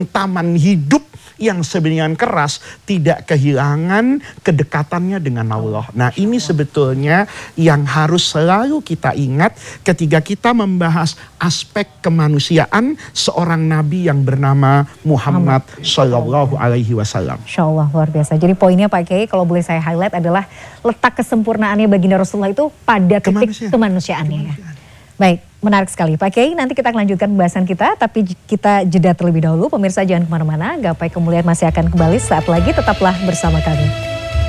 taman hidup yang sebenarnya keras tidak kehilangan kedekatannya dengan Allah. Nah, ini sebetulnya yang harus selalu kita ingat ketika kita membahas aspek kemanusiaan seorang nabi yang bernama Muhammad Shallallahu Alaihi Wasallam. Insya Allah luar biasa. Jadi poinnya Pak Kiai, kalau boleh saya highlight adalah letak kesempurnaannya baginda Rasulullah itu pada titik kemanusiaannya. Ya. Baik, menarik sekali Pak Kiai. Nanti kita akan lanjutkan pembahasan kita, tapi kita jeda terlebih dahulu. Pemirsa jangan kemana-mana, Gapai Kemuliaan masih akan kembali saat lagi, tetaplah bersama kami.